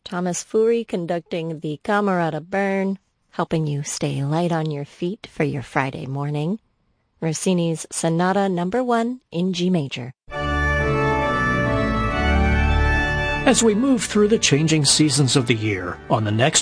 Thomas Fury conducting the Camerata Burn, helping you stay light on your feet for your Friday morning. Rossini's Sonata No. 1 in G major. As we move through the changing seasons of the year, on the next